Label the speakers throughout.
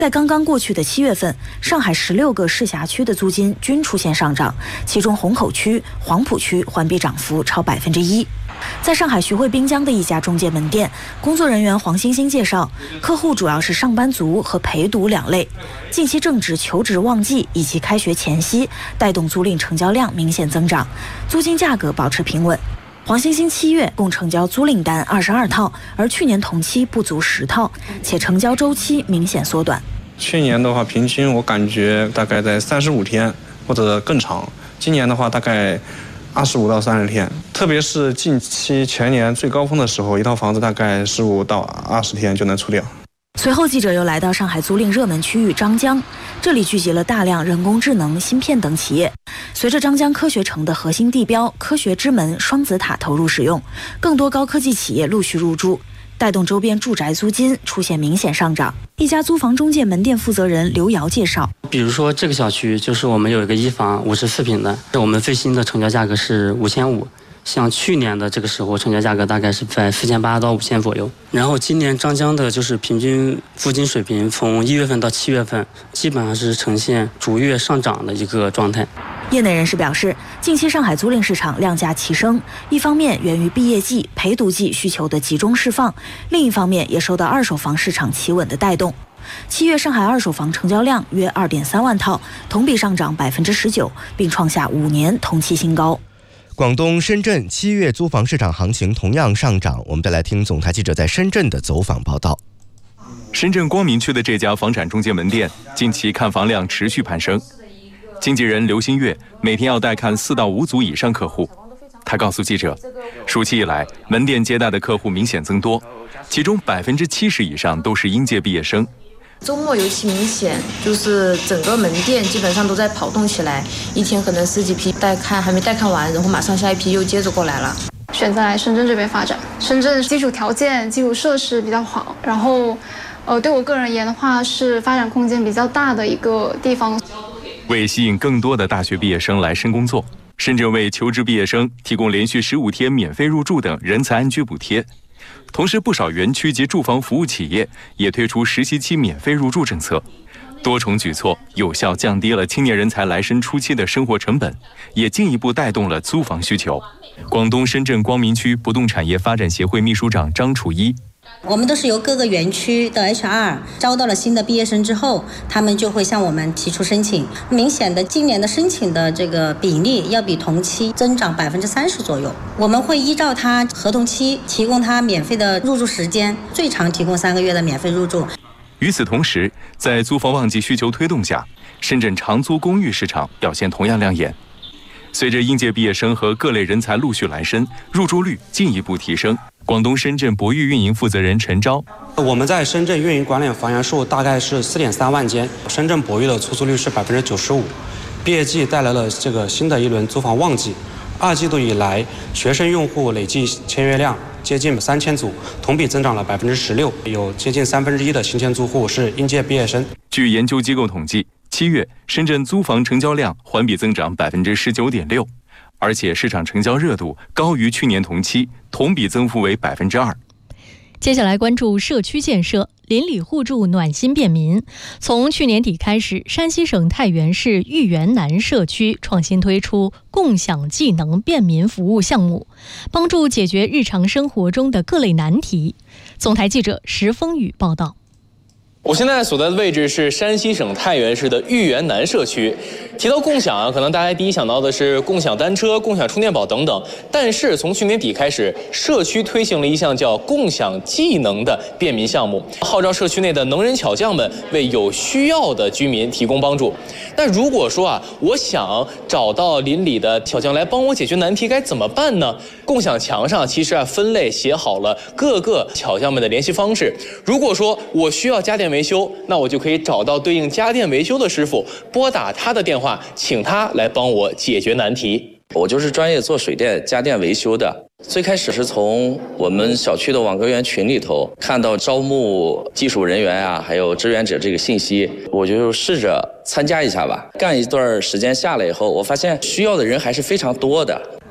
Speaker 1: 在刚刚过去的7月份，上海16个市辖区的租金均出现上涨，其中虹口区、黄浦区环比涨幅超1%。在上海徐汇滨江的一家中介门店，工作人员黄星星介绍，客户主要是上班族和陪读2类。近期正值求职旺季以及开学前夕，带动租赁成交量明显增长，租金价格保持平稳。黄星星7月共成交租赁单22套，而去年同期不足10套，且成交周期明显缩短。
Speaker 2: 去年的话，平均我感觉大概在35天或者更长，今年的话大概25到30天，特别是近期全年最高峰的时候，一套房子大概15到20天就能出掉。
Speaker 1: 随后，记者又来到上海租赁热门区域张江，这里聚集了大量人工智能、芯片等企业。随着张江科学城的核心地标科学之门双子塔投入使用，更多高科技企业陆续入驻，带动周边住宅租金出现明显上涨。一家租房中介门店负责人刘瑶介绍，
Speaker 3: 比如说这个小区就是我们有一个1房54平的，我们最新的成交价格是5500。像去年的这个时候，成交价格大概是在4800到5000左右。然后今年张江的就是平均租金水平，从1月份到7月份，基本上是呈现逐月上涨的一个状态。
Speaker 1: 业内人士表示，近期上海租赁市场量价齐升，一方面源于毕业季、陪读季需求的集中释放，另一方面也受到二手房市场企稳的带动。7月上海二手房成交量约2.3万套，同比上涨19%，并创下5年同期新高。
Speaker 4: 广东、深圳7月租房市场行情同样上涨，我们再来听总台记者在深圳的走访报道。
Speaker 5: 深圳光明区的这家房产中介门店，近期看房量持续攀升。经纪人刘新月每天要带看4到5组以上客户。他告诉记者，暑期以来，门店接待的客户明显增多，其中70%以上都是应届毕业生。
Speaker 6: 周末尤其明显，就是整个门店基本上都在跑动起来，一天可能10几批带看，还没带看完，然后马上下一批又接着过来了。
Speaker 7: 选择来深圳这边发展，深圳基础条件、基础设施比较好，然后对我个人而言的话，是发展空间比较大的一个地方。
Speaker 5: 为吸引更多的大学毕业生来深工作，深圳为求职毕业生提供连续15天免费入住等人才安居补贴。同时，不少园区及住房服务企业也推出实习期免费入住政策，多重举措有效降低了青年人才来深初期的生活成本，也进一步带动了租房需求。广东深圳光明区不动产业发展协会秘书长张楚一，
Speaker 8: 我们都是由各个园区的 HR 招到了新的毕业生之后，他们就会向我们提出申请。明显的，今年的申请的这个比例要比同期增长30%左右。我们会依照他合同期提供他免费的入住时间，最长提供3个月的免费入住。
Speaker 5: 与此同时，在租房旺季需求推动下，深圳长租公寓市场表现同样亮眼。随着应届毕业生和各类人才陆续来深，入住率进一步提升。广东深圳博裕运营负责人陈钊，
Speaker 9: 我们在深圳运营管理房源数大概是4.3万间，深圳博裕的出租率是95%。毕业季带来了这个新的一轮租房旺季，2季度以来，学生用户累计签约量接近3000组，同比增长了16%，有接近1/3的新签租户是应届毕业生。
Speaker 5: 据研究机构统计，7月深圳租房成交量环比增长19.6%，而且市场成交热度高于去年同期，同比增幅为2%。
Speaker 10: 接下来关注社区建设，邻里互助暖心便民。从去年底开始，山西省太原市豫园南社区创新推出共享技能便民服务项目，帮助解决日常生活中的各类难题。总台记者石峰宇报道。
Speaker 11: 我现在所在的位置是山西省太原市的豫园南社区。提到共享啊，可能大家第一想到的是共享单车、共享充电宝等等。但是从去年底开始，社区推行了一项叫共享技能的便民项目，号召社区内的能人巧匠们为有需要的居民提供帮助。那如果说啊，我想找到邻里的巧匠来帮我解决难题，该怎么办呢？共享墙上其实分类写好了各个巧匠们的联系方式。如果说我需要家电维修，那我就可以找到对应家电维修的师傅，拨打他的电话，请他来帮我解决难题。
Speaker 12: 我就是专业做水电家电维修的。最开始是从我们小区的网格员群里头看到招募技术人员啊，还有志愿者这个信息，我就试着参加一下吧。干一段时间下来以后，我发现需要的人还是非常多的。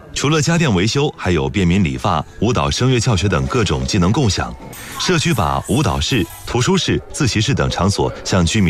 Speaker 13: 除了家电维修，还有便民理发、舞蹈、声乐教学等各种技能共享。社区把舞蹈室、图书室、自习室等场所向居民